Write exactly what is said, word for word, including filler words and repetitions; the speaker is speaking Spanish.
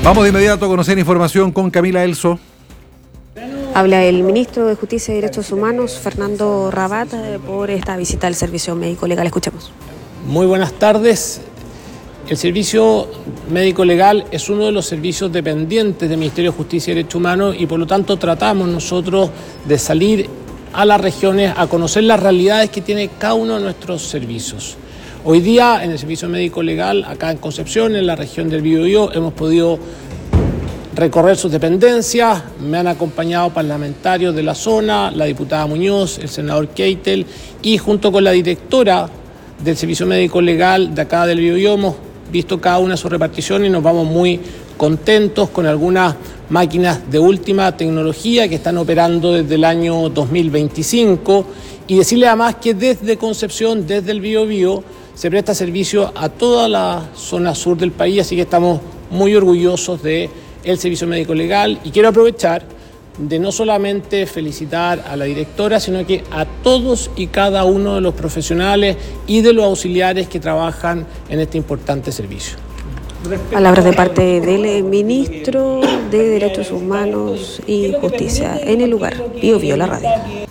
Vamos de inmediato a conocer información con Camila Elso. Habla el ministro de Justicia y Derechos Humanos, Fernando Rabat, por esta visita al Servicio Médico Legal. Escuchemos. Muy buenas tardes. El Servicio Médico Legal es uno de los servicios dependientes del Ministerio de Justicia y Derechos Humanos y por lo tanto tratamos nosotros de salir a las regiones a conocer las realidades que tiene cada uno de nuestros servicios. Hoy día en el Servicio Médico Legal, acá en Concepción, en la región del Biobío, hemos podido recorrer sus dependencias. Me han acompañado parlamentarios de la zona, la diputada Muñoz, el senador Keitel, y junto con la directora del Servicio Médico Legal de acá del Biobío hemos visto cada una de sus reparticiones y nos vamos muy contentos con algunas máquinas de última tecnología que están operando desde el año dos mil veinticinco, y decirle además que desde Concepción, desde el Biobío, se presta servicio a toda la zona sur del país, así que estamos muy orgullosos del Servicio Médico Legal y quiero aprovechar de no solamente felicitar a la directora, sino que a todos y cada uno de los profesionales y de los auxiliares que trabajan en este importante servicio. Palabras de parte del ministro de Derechos Humanos y Justicia en el lugar. Biobío, la radio.